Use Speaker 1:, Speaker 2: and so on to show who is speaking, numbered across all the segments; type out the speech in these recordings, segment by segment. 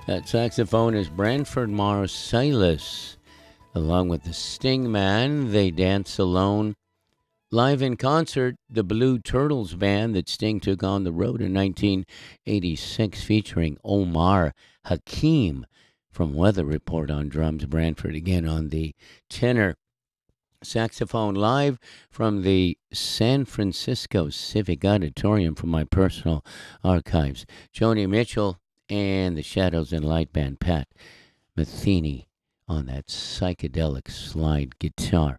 Speaker 1: That saxophone is Branford Marsalis. Along with the Stingman, They Dance Alone. Live in concert, the Blue Turtles band that Sting took on the road in 1986, featuring Omar Hakim from Weather Report on drums, Branford again on the tenor. Saxophone live from the San Francisco Civic Auditorium from my personal archives. Joni Mitchell and the Shadows and Light Band, Pat Metheny on that psychedelic slide guitar.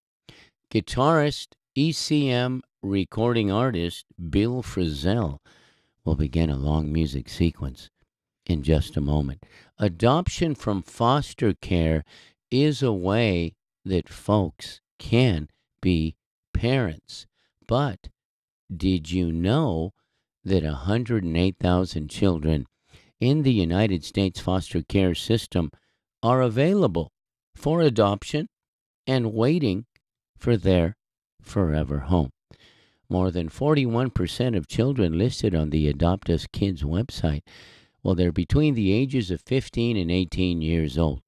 Speaker 1: Guitarist, ECM recording artist Bill Frisell will begin a long music sequence in just a moment. Adoption from foster care is a way that folks can be parents. But did you know that 108,000 children in the United States foster care system are available for adoption and waiting for their forever home? More than 41% of children listed on the Adopt Us Kids website, well, they're between the ages of 15 and 18 years old.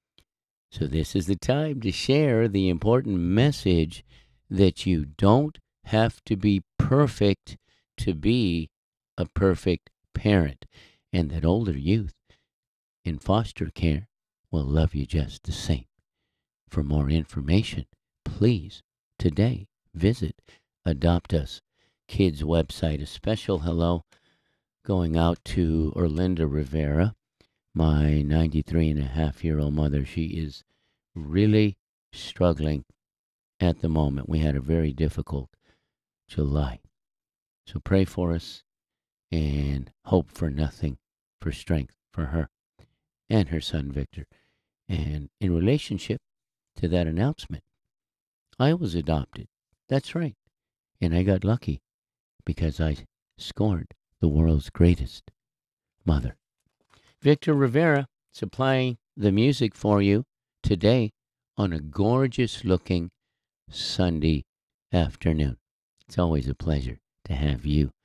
Speaker 1: So this is the time to share the important message that you don't have to be perfect to be a perfect parent, and that older youth in foster care will love you just the same. For more information, please today visit Adopt Us Kids website. A special hello going out to Orlinda Rivera, my 93-and-a-half-year-old mother. She is really struggling at the moment. We had a very difficult July. So pray for us and hope for nothing, for strength for her and her son Victor. And in relationship to that announcement, I was adopted. That's right. And I got lucky because I scored the world's greatest mother. Victor Rivera supplying the music for you today on a gorgeous looking Sunday afternoon. It's always a pleasure to have you